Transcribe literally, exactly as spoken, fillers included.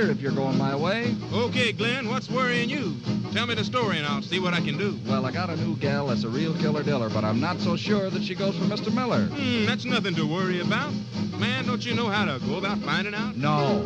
here if you're going my way. Okay, Glenn, what's worrying you? Tell me the story and I'll see what I can do. Well, I got a new gal that's a real killer diller, but I'm not so sure that she goes for Mister Miller. Hmm, that's nothing to worry about. Man, don't you know how to go about finding out? No.